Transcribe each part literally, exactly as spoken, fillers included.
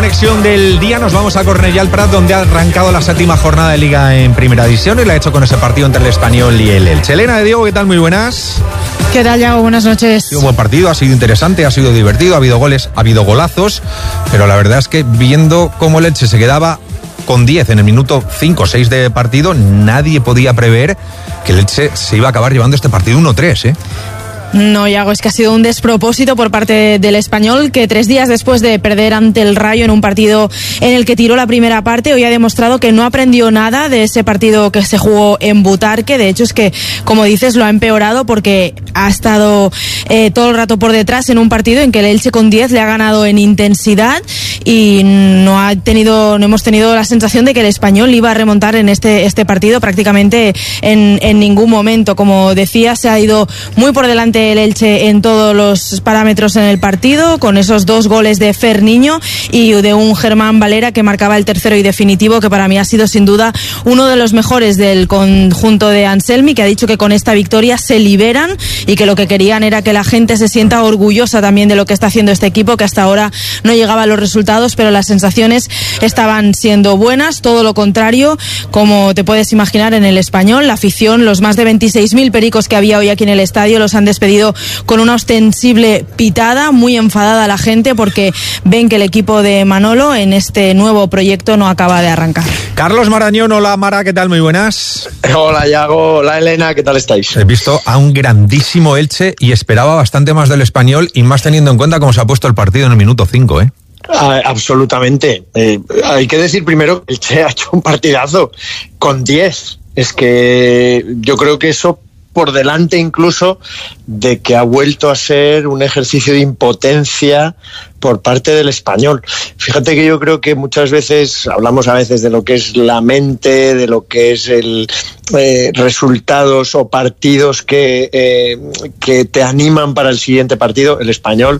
conexión del día nos vamos a Cornellà al Prat, donde ha arrancado la séptima jornada de Liga en Primera División y la ha hecho con ese partido entre el Español y el Elche. Elena de Diego, ¿qué tal? Muy buenas. ¿Qué tal, Yago? Buenas noches. Ha sido un buen partido, ha sido interesante, ha sido divertido, ha habido goles, ha habido golazos, pero la verdad es que viendo cómo el Elche se quedaba con diez en el minuto cinco o seis de partido, nadie podía prever que el Elche se iba a acabar llevando este partido uno tres, ¿eh? No, Yago, es que ha sido un despropósito por parte del Español, que tres días después de perder ante el Rayo en un partido en el que tiró la primera parte, hoy ha demostrado que no aprendió nada de ese partido que se jugó en Butarque. De hecho, es que, como dices, lo ha empeorado porque ha estado eh, todo el rato por detrás en un partido en que el Elche con diez le ha ganado en intensidad y no ha tenido, no hemos tenido la sensación de que el Español iba a remontar en este, este partido prácticamente en, en ningún momento. Como decía, se ha ido muy por delante el Elche en todos los parámetros en el partido, con esos dos goles de Fer Niño y de un Germán Valera que marcaba el tercero y definitivo, que para mí ha sido sin duda uno de los mejores del conjunto de Anselmi, que ha dicho que con esta victoria se liberan y que lo que querían era que la gente se sienta orgullosa también de lo que está haciendo este equipo, que hasta ahora no llegaba a los resultados, pero las sensaciones estaban siendo buenas. Todo lo contrario, como te puedes imaginar, en el Español, la afición, los más de veintiséis mil pericos que había hoy aquí en el estadio, los han despedido con una ostensible pitada, muy enfadada la gente porque ven que el equipo de Manolo en este nuevo proyecto no acaba de arrancar. Carlos Marañón, hola Mara, ¿qué tal? Muy buenas. Hola Yago, hola Elena, ¿qué tal estáis? He visto a un grandísimo Elche y esperaba bastante más del Español, y más teniendo en cuenta cómo se ha puesto el partido en el minuto cinco, ¿eh? Ah, absolutamente. Eh, hay que decir primero que el Elche ha hecho un partidazo con diez. Es que yo creo que eso por delante incluso de que ha vuelto a ser un ejercicio de impotencia por parte del Español. Fíjate que yo creo que muchas veces hablamos a veces de lo que es la mente, de lo que es el eh, resultados o partidos que, eh, que te animan para el siguiente partido. El Español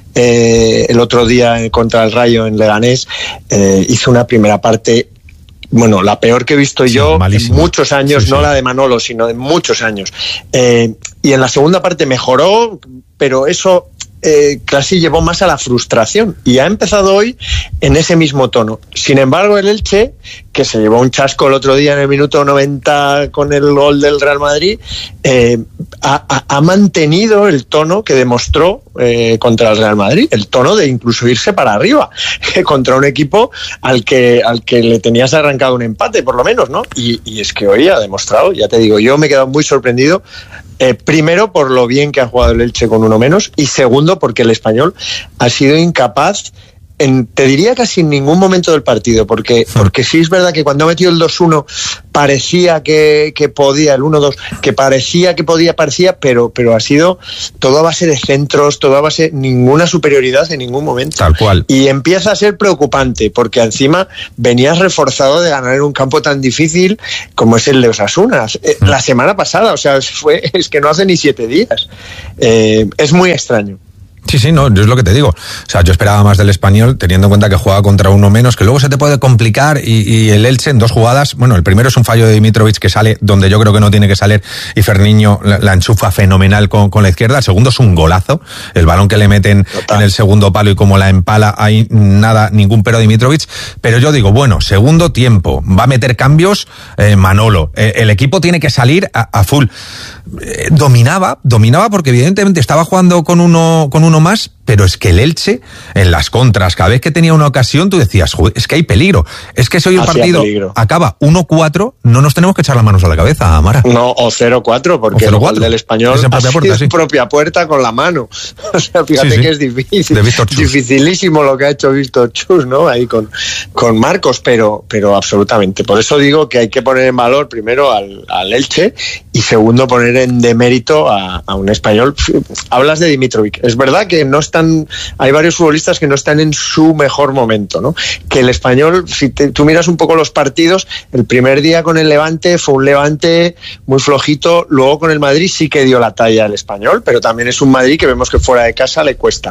eh, el otro día contra el Rayo en Leganés eh, hizo una primera parte, bueno, la peor que he visto sí, yo malísimo. En muchos años, sí, sí. No la de Manolo, sino en muchos años. Eh, y en la segunda parte mejoró, pero eso eh, casi llevó más a la frustración. Y ha empezado hoy en ese mismo tono. Sin embargo, el Elche, que se llevó un chasco el otro día en el minuto noventa con el gol del Real Madrid, eh, ha, ha mantenido el tono que demostró eh, contra el Real Madrid, el tono de incluso irse para arriba, contra un equipo al que, al que le tenías arrancado un empate, por lo menos, ¿no? Y, y es que hoy ha demostrado, ya te digo, yo me he quedado muy sorprendido, eh, primero por lo bien que ha jugado el Elche con uno menos, y segundo porque el Español ha sido incapaz, En, te diría casi en ningún momento del partido, porque, porque sí es verdad que cuando ha metido el dos uno parecía que, que podía, el uno dos, que parecía que podía, parecía, pero, pero ha sido todo a base de centros, todo a base, ninguna superioridad en ningún momento. Tal cual. Y empieza a ser preocupante, porque encima venías reforzado de ganar en un campo tan difícil como es el de Osasuna. Mm. La semana pasada, o sea, fue, es que no hace ni siete días. Eh, es muy extraño. Sí, sí, no, es lo que te digo. O sea, yo esperaba más del Español, teniendo en cuenta que juega contra uno menos, que luego se te puede complicar, y, y el Elche en dos jugadas, bueno, el primero es un fallo de Dimitrovic que sale donde yo creo que no tiene que salir, y Ferniño la, la enchufa fenomenal con, con la izquierda. El segundo es un golazo, el balón que le meten Total. En el segundo palo y como la empala, ahí nada, ningún pero a Dimitrovic. Pero yo digo, bueno, segundo tiempo, va a meter cambios eh, Manolo, eh, el equipo tiene que salir a, a full. Eh, dominaba, dominaba porque evidentemente estaba jugando con uno, con uno más, pero es que el Elche, en las contras, cada vez que tenía una ocasión, tú decías, joder, es que hay peligro. Es que si hoy el partido acaba uno cuatro, no nos tenemos que echar las manos a la cabeza, Amara. No, o cero cuatro, porque el gol del Español es propia puerta, sí. propia puerta con la mano. O sea, fíjate sí, sí. que es difícil. Dificilísimo lo que ha hecho Víctor Chus, ¿no? Ahí con, con Marcos, pero, pero absolutamente. Por eso digo que hay que poner en valor primero al, al Elche, y segundo poner en demérito a, a un Español. Hablas de Dimitrovic. Es verdad que no están, hay varios futbolistas que no están en su mejor momento, ¿no? Que el Español, si te, tú miras un poco los partidos, el primer día con el Levante fue un Levante muy flojito, luego con el Madrid sí que dio la talla al Español, pero también es un Madrid que vemos que fuera de casa le cuesta.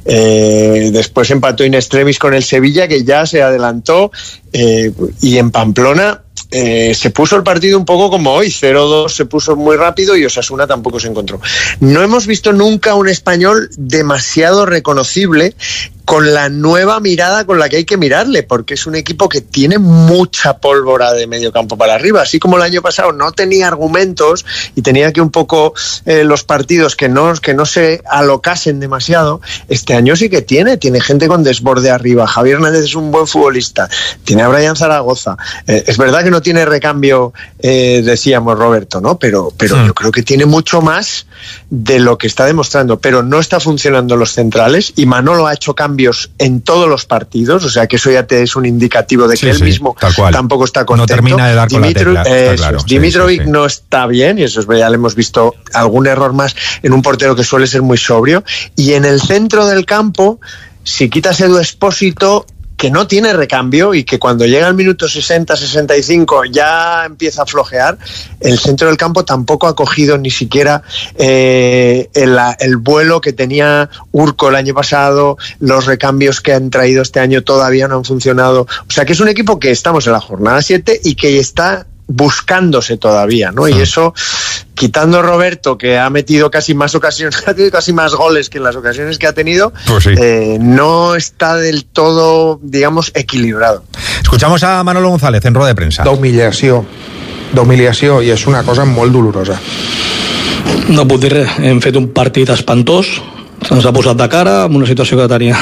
Eh, después empató in extremis con el Sevilla, que ya se adelantó, eh, y en Pamplona Eh, se puso el partido un poco como hoy, cero dos se puso muy rápido y Osasuna tampoco se encontró. No hemos visto nunca un Español demasiado reconocible con la nueva mirada con la que hay que mirarle, porque es un equipo que tiene mucha pólvora de medio campo para arriba, así como el año pasado no tenía argumentos y tenía que un poco eh, los partidos que no, que no se alocasen demasiado. Este año sí que tiene, tiene gente con desborde arriba. Javier Hernández es un buen futbolista, tiene a Brian Zaragoza, eh, es verdad que no tiene recambio, eh, decíamos Roberto, ¿no? Pero, pero sí. Yo creo que tiene mucho más de lo que está demostrando, pero no está funcionando los centrales y Manolo ha hecho cambios en todos los partidos, o sea que eso ya te es un indicativo de que sí, él sí, mismo tampoco está contento. No termina de dar con Dimitro, la tecla, eh, claro. Dimitrovic sí, sí, sí. no está bien, y eso es, ya le hemos visto algún error más en un portero que suele ser muy sobrio, y en el centro del campo, si quitas Edu Expósito, que no tiene recambio y que cuando llega al minuto sesenta, sesenta y cinco ya empieza a flojear, el centro del campo tampoco ha cogido ni siquiera eh, el, el vuelo que tenía Urco el año pasado, los recambios que han traído este año todavía no han funcionado, o sea que es un equipo que estamos en la jornada siete y que está buscándose todavía, ¿no? Sí. Y eso, quitando a Roberto, que ha metido casi más ocasiones, ha tenido casi más goles que en las ocasiones que ha tenido, pues sí. eh, no está del todo, digamos, equilibrado. Escuchamos a Manolo González en rueda de premsa. D'humiliació, d'humiliació, i és una cosa molt dolorosa. No puc dir res, hem fet un partit espantós, se'ns ha posat de cara amb una situació que tenia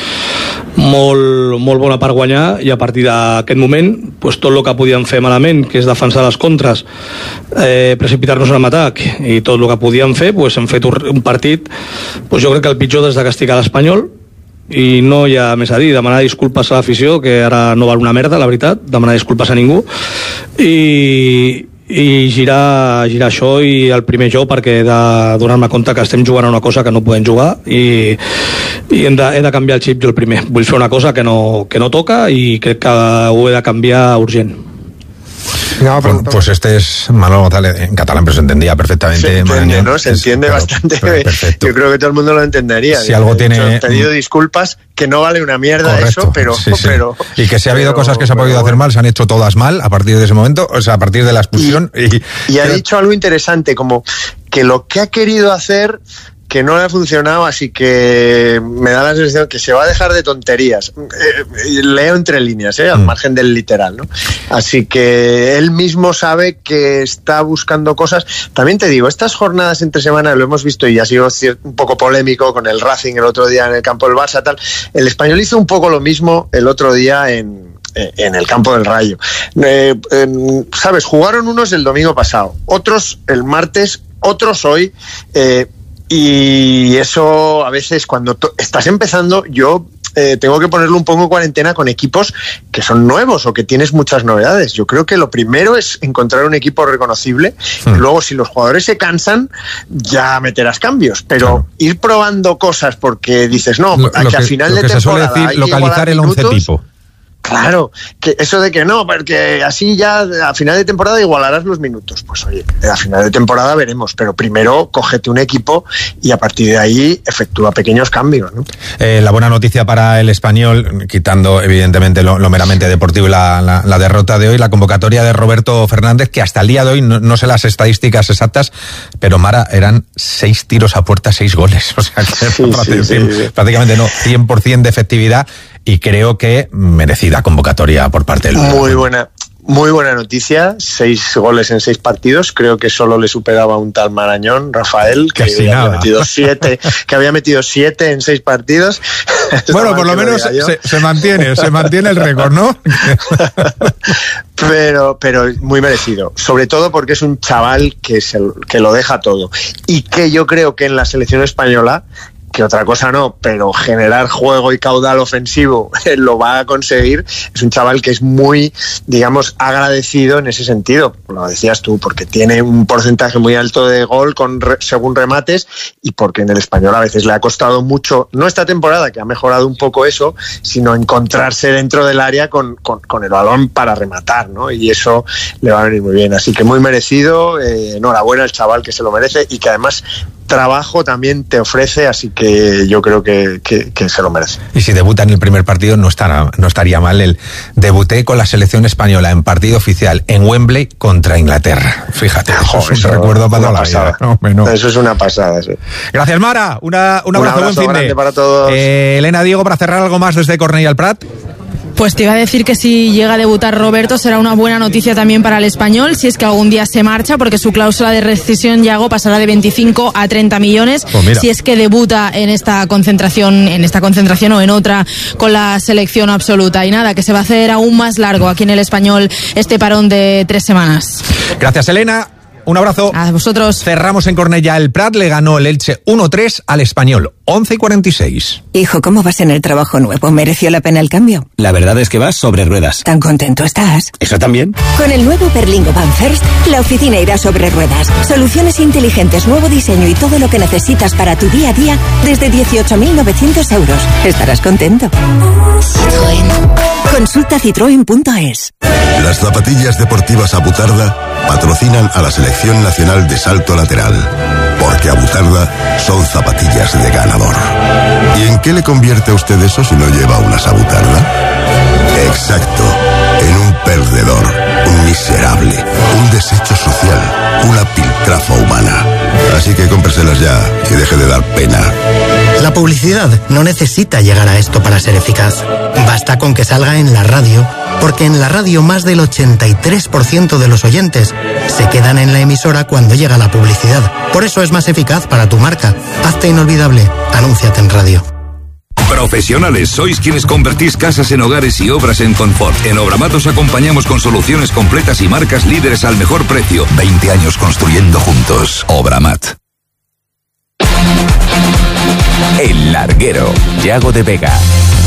molt, molt bona per guanyar, i a partir d'aquest moment pues, tot el que podíem fer malament, que és defensar les contres, eh, precipitar-nos en l'atac, i tot el que podíem fer pues, hem fet un partit pues, jo crec que el pitjor des de que estic a l'Espanyol, i no hi ha més a dir, demanar disculpes a l'afició, que ara no val una merda, la veritat, demanar disculpes a ningú, i i girar, girar això i el primer jo, perquè he de donar-me compte que estem jugant a una cosa que no podem jugar, i, i hem de, he de canviar el xip jo el primer. Vull fer una cosa que no, que no toca, i crec que ho he de canviar urgent. No, pues, pues este es Manolo González en catalán, pero se entendía perfectamente. Se entiende, ¿no? Se entiende es, bastante. Claro, yo creo que todo el mundo lo entendería. Si algo tiene... He pedido disculpas, que no vale una mierda. Correcto, eso, pero, sí, sí. pero... Y que si ha habido pero, cosas que se ha podido bueno. hacer mal, se han hecho todas mal a partir de ese momento, o sea, a partir de la expulsión. Y, y, y ha pero... dicho algo interesante, como que lo que ha querido hacer... que no le ha funcionado, así que me da la sensación que se va a dejar de tonterías. Eh, leo entre líneas, eh, al mm. margen del literal, ¿no? Así que él mismo sabe que está buscando cosas. También te digo, estas jornadas entre semana lo hemos visto y ha sido un poco polémico con el Racing el otro día en el campo del Barça, tal. El Español hizo un poco lo mismo el otro día en... en el campo del Rayo. Eh, eh, ¿Sabes? Jugaron unos el domingo pasado, otros el martes, otros hoy, eh, y eso a veces cuando estás empezando, yo eh, tengo que ponerlo un poco en cuarentena con equipos que son nuevos o que tienes muchas novedades. Yo creo que lo primero es encontrar un equipo reconocible, sí. Y luego si los jugadores se cansan ya meterás cambios, pero claro. Ir probando cosas porque dices no, lo, lo que al final lo de que temporada se suele decir, localizar el once tipo. Claro, que eso de que no, porque así ya a final de temporada igualarás los minutos. Pues oye, a final de temporada veremos, pero primero cógete un equipo y a partir de ahí efectúa pequeños cambios, ¿no? Eh, la buena noticia para el Español, quitando evidentemente lo, lo meramente deportivo y la, la, la derrota de hoy, la convocatoria de Roberto Fernández, que hasta el día de hoy, no, no sé las estadísticas exactas, pero Mara, eran seis tiros a puerta, seis goles. O sea que sí, sí, sí, sí. prácticamente no, cien por ciento de efectividad. Y creo que merecida convocatoria por parte del... Muy buena, muy buena noticia. Seis goles en seis partidos. Creo que solo le superaba un tal Marañón, Rafael, que había nada. metido siete, que había metido siete en seis partidos. Bueno, por lo menos se, se mantiene, se mantiene el récord, ¿no? Pero, pero muy merecido. Sobre todo porque es un chaval que, se, que lo deja todo. Y que yo creo que en la selección española, que otra cosa no, pero generar juego y caudal ofensivo lo va a conseguir. Es un chaval que es muy, digamos, agradecido en ese sentido, lo decías tú, porque tiene un porcentaje muy alto de gol con re, según remates, y porque en el Español a veces le ha costado mucho, no esta temporada, que ha mejorado un poco eso, sino encontrarse dentro del área con, con, con el balón para rematar, ¿no? Y eso le va a venir muy bien. Así que muy merecido, eh, enhorabuena al chaval, que se lo merece y que además trabajo también te ofrece, así que yo creo que, que, que se lo merece. Y si debuta en el primer partido no, estará, no estaría mal. El debuté con la selección española en partido oficial en Wembley contra Inglaterra. Fíjate, eso Joder, es un recuerdo para toda la vida. No, no. Eso es una pasada, sí. Gracias, Mara. Una, un abrazo, un abrazo buen fin grande de. para todos. Eh, Elena, Diego, para cerrar algo más desde Cornellà al Prat. Pues te iba a decir que si llega a debutar Roberto será una buena noticia también para el español, si es que algún día se marcha, porque su cláusula de rescisión, Yago, pasará de veinticinco a treinta millones, pues si es que debuta en esta concentración, en esta concentración o en otra con la selección absoluta. Y nada, que se va a hacer aún más largo aquí en el español este parón de tres semanas. Gracias, Elena. Un abrazo. A vosotros. Cerramos en Cornellà el Prat, le ganó el Elche uno tres al Español, once y cuarenta y seis. Hijo, ¿cómo vas en el trabajo nuevo? ¿Mereció la pena el cambio? La verdad es que vas sobre ruedas. ¿Tan contento estás? ¿Eso también? Con el nuevo Berlingo Van First, la oficina irá sobre ruedas. Soluciones inteligentes, nuevo diseño y todo lo que necesitas para tu día a día desde dieciocho mil novecientos euros. Estarás contento. Citroën. Consulta citroen punto es. Las zapatillas deportivas Abutarda patrocinan a la Selección Nacional de Salto Lateral, porque Abutarda son zapatillas de ganador. ¿Y en qué le convierte a usted eso si no lleva unas Abutarda? Exacto, en un perdedor, un miserable, un desecho social, una piltrafa humana. Así que cómpreselas ya y deje de dar pena. La publicidad no necesita llegar a esto para ser eficaz. Basta con que salga en la radio, porque en la radio más del ochenta y tres por ciento de los oyentes se quedan en la emisora cuando llega la publicidad. Por eso es más eficaz para tu marca. Hazte inolvidable. Anúnciate en radio. Profesionales, sois quienes convertís casas en hogares y obras en confort. En Obramat os acompañamos con soluciones completas y marcas líderes al mejor precio. veinte años construyendo juntos. Obramat. El Larguero, Yago de Vega.